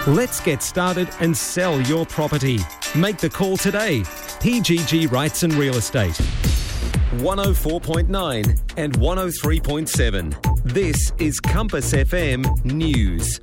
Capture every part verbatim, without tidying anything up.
Let's get started and sell your property. Make the call today. P G G Rights and Real Estate. one oh four point nine and one oh three point seven. This is Compass F M News.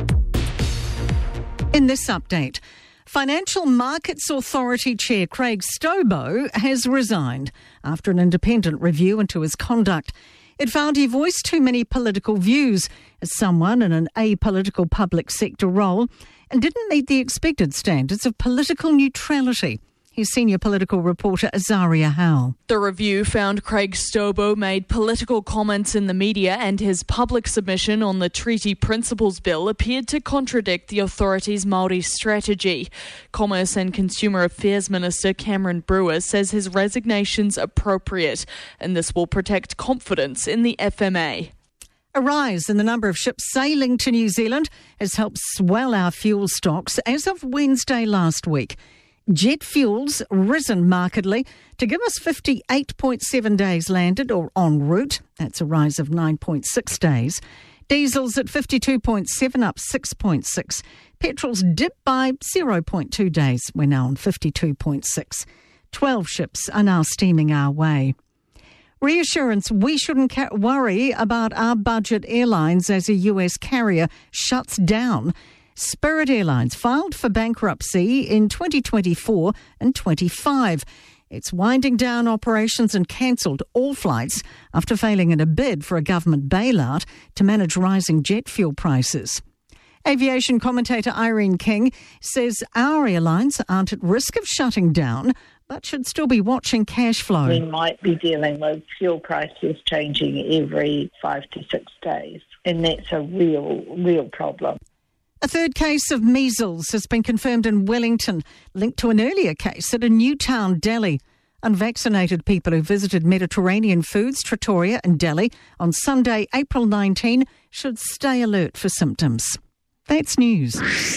In this update, Financial Markets Authority Chair Craig Stobo has resigned after an independent review into his conduct. It found he voiced too many political views as someone in an apolitical public sector role and didn't meet the expected standards of political neutrality. Here's senior political reporter Azaria Howell. The review found Craig Stobo made political comments in the media, and his public submission on the Treaty Principles Bill appeared to contradict the authority's Māori strategy. Commerce and Consumer Affairs Minister Cameron Brewer says his resignation's appropriate, and this will protect confidence in the F M A. A rise in the number of ships sailing to New Zealand has helped swell our fuel stocks as of Wednesday last week. Jet fuel's risen markedly to give us fifty-eight point seven days landed or en route. That's a rise of nine point six days. Diesel's at fifty-two point seven, up six point six. Petrol's dipped by zero point two days. We're now on fifty-two point six. Twelve ships are now steaming our way. Reassurance, we shouldn't ca- worry about our budget airlines as a U S carrier shuts down. Spirit Airlines filed for bankruptcy in twenty twenty-four and twenty-five. It's winding down operations and cancelled all flights after failing in a bid for a government bailout to manage rising jet fuel prices. Aviation commentator Irene King says our airlines aren't at risk of shutting down, but should still be watching cash flow. We might be dealing with fuel prices changing every five to six days, and that's a real, real problem. A third case of measles has been confirmed in Wellington, linked to an earlier case at a Newtown deli. Unvaccinated people who visited Mediterranean Foods, Trattoria and Delhi on Sunday, April nineteenth, should stay alert for symptoms. That's news.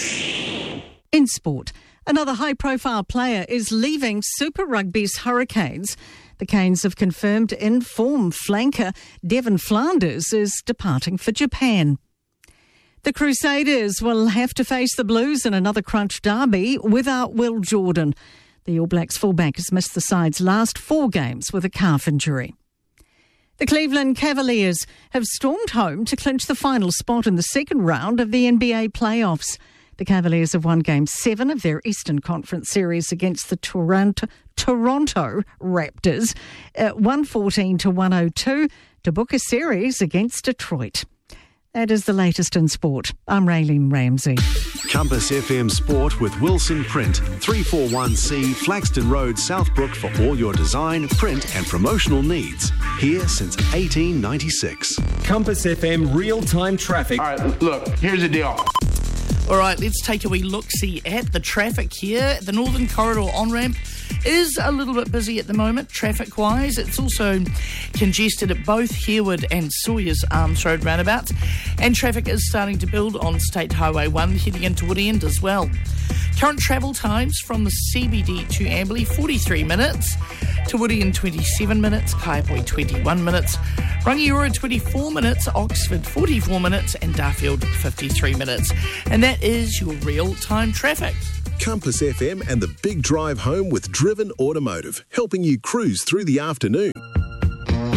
In sport, another high-profile player is leaving Super Rugby's Hurricanes. The Canes have confirmed in-form flanker Devon Flanders is departing for Japan. The Crusaders will have to face the Blues in another crunch derby without Will Jordan. The All Blacks fullback has missed the side's last four games with a calf injury. The Cleveland Cavaliers have stormed home to clinch the final spot in the second round of the N B A playoffs. The Cavaliers have won Game seven of their Eastern Conference series against the Toronto, Toronto Raptors, uh, one fourteen to one oh two, to book a series against Detroit. That is the latest in sport. I'm Raylene Ramsey. Compass F M Sport with Wilson Print, three forty-one C Flaxton Road, Southbrook for all your design, print and promotional needs. Here since eighteen ninety-six. Compass F M real-time traffic. All right, look, here's the deal. All right, let's take a wee look-see at the traffic here. The Northern Corridor on-ramp is a little bit busy at the moment, traffic-wise. It's also congested at both Hereward and Sawyers Arms Road roundabouts. And traffic is starting to build on State Highway one, heading into Woody End as well. Current travel times from the C B D to Amberley, forty-three minutes. To Woody End, twenty-seven minutes. Kaiapoi, twenty-one minutes. Rangiora, twenty-four minutes. Oxford, forty-four minutes. And Darfield, fifty-three minutes. And that is your real-time traffic. Compass F M and the Big Drive Home with Driven Automotive, helping you cruise through the afternoon.